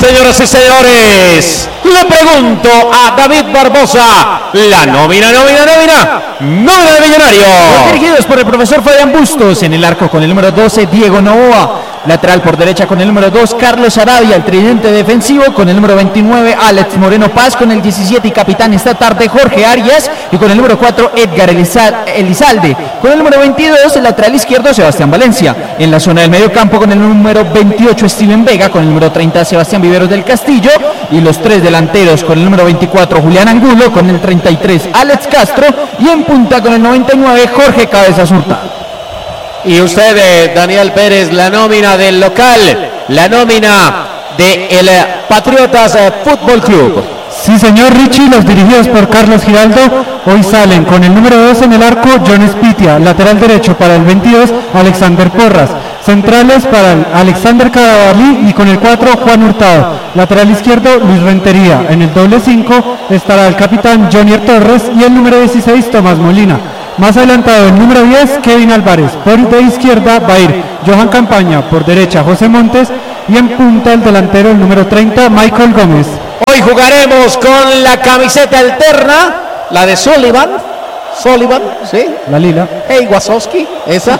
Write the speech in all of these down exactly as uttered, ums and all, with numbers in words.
señoras y señores, le pregunto a David Barbosa, la nómina, nómina, nómina, nómina de Millonarios. Dirigidos por el profesor Fabián Bustos, en el arco con el número doce, Diego Novoa. Lateral por derecha con el número dos, Carlos Arabia, el tridente defensivo con el número veintinueve, Alex Moreno Paz, con el diecisiete y capitán esta tarde, Jorge Arias, y con el número cuatro, Edgar Elizalde. Con el número veintidós, el lateral izquierdo, Sebastián Valencia. En la zona del medio campo con el número veintiocho, Steven Vega, con el número treinta, Sebastián Viveros del Castillo, y los tres delanteros con el número veinticuatro, Julián Angulo, con el treinta y tres, Alex Castro, y en punta con el noventa y nueve, Jorge Cabezas Hurtado. Y usted, Daniel Pérez, la nómina del local, la nómina del Patriotas Fútbol Club. Sí, señor Richie, los dirigidos por Carlos Giraldo, hoy salen con el número dos en el arco, John Spitia, lateral derecho para el veintidós, Alexander Porras, centrales para el Alexander Cadavalí y con el cuatro, Juan Hurtado, lateral izquierdo, Luis Rentería, en el doble cinco estará el capitán Jonier Torres y el número dieciséis, Tomás Molina. Más adelantado el número diez, Kevin Álvarez. Por de izquierda va a ir Johan Campaña, por derecha José Montes y en punta el delantero el número treinta, Michael Gómez. Hoy jugaremos con la camiseta alterna, la de Sullivan. Sullivan, ¿sí? La lila. Hey, Wasowski, esa.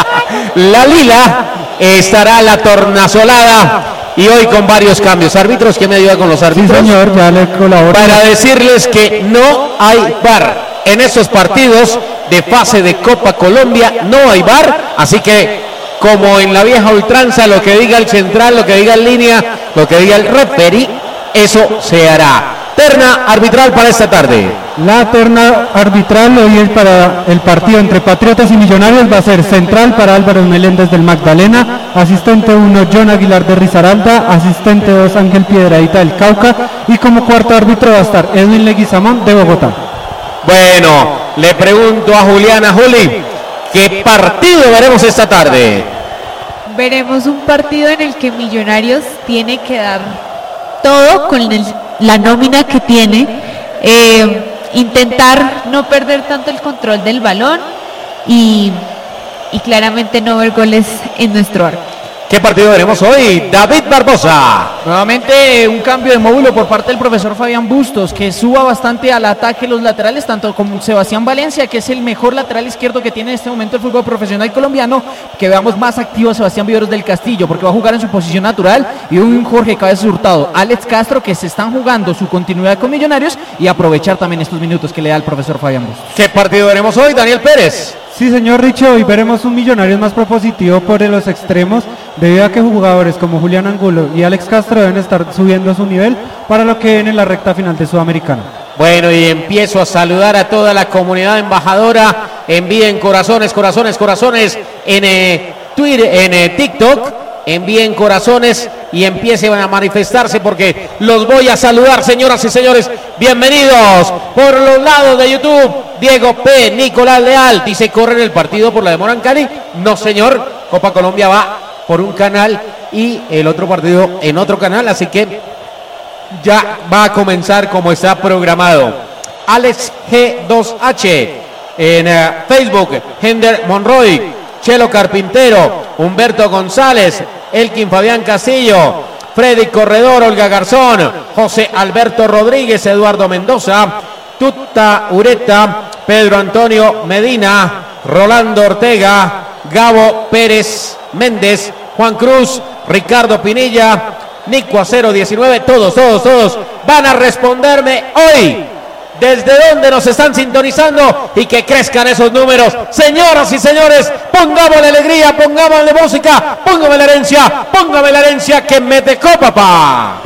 La lila estará la tornasolada. Y hoy con varios cambios. Árbitros, ¿quién me ayuda con los árbitros? Sí, señor, ya le colaboro. Para decirles que no hay V A R en estos partidos de fase de Copa Colombia, no hay V A R, así que como en la vieja ultranza, lo que diga el central, lo que diga en línea, lo que diga el referee, eso se hará. Terna arbitral para esta tarde. La terna arbitral hoy es para el partido entre Patriotas y Millonarios, va a ser central para Álvaro Meléndez del Magdalena, asistente uno John Aguilar de Risaralda, asistente dos Ángel Piedradita del Cauca y como cuarto árbitro va a estar Edwin Leguizamón de Bogotá. Bueno, le pregunto a Juliana Juli, ¿qué partido veremos esta tarde? Veremos un partido en el que Millonarios tiene que dar todo con el, la nómina que tiene, eh, intentar no perder tanto el control del balón y, y claramente no ver goles en nuestro arco. ¿Qué partido veremos hoy? David Barbosa. Nuevamente un cambio de módulo por parte del profesor Fabián Bustos, que suba bastante al ataque los laterales, tanto como Sebastián Valencia, que es el mejor lateral izquierdo que tiene en este momento el fútbol profesional colombiano, que veamos más activo a Sebastián Viveros del Castillo, porque va a jugar en su posición natural, y un Jorge Cabezas Hurtado, Alex Castro, que se están jugando su continuidad con Millonarios, y aprovechar también estos minutos que le da el profesor Fabián Bustos. ¿Qué partido veremos hoy, Daniel Pérez? Sí, señor Richie, hoy veremos un Millonarios más propositivo por los extremos, debido a que jugadores como Julián Angulo y Alex Castro deben estar subiendo su nivel para lo que viene en la recta final de Sudamericana. Bueno, y empiezo a saludar a toda la comunidad embajadora. Envíen corazones, corazones, corazones en eh, Twitter, en eh, TikTok. Envíen corazones y empiecen a manifestarse porque los voy a saludar, señoras y señores. Bienvenidos por los lados de YouTube. Diego P. Nicolás Leal dice: ¿corren el partido por la de Morancali? No, señor. Copa Colombia va por un canal y el otro partido en otro canal, así que ya va a comenzar como está programado. Alex G dos H en uh, Facebook, Hender Monroy, Chelo Carpintero, Humberto González, Elkin Fabián Castillo, Freddy Corredor, Olga Garzón, José Alberto Rodríguez, Eduardo Mendoza, Tuta Ureta, Pedro Antonio Medina, Rolando Ortega, Gabo Pérez Méndez, Juan Cruz, Ricardo Pinilla, Nico Acero diecinueve, todos, todos, todos van a responderme hoy desde dónde nos están sintonizando y que crezcan esos números. Señoras y señores, pongamos la alegría, pongamos la música, póngame la herencia, póngame la herencia que me dejó papá.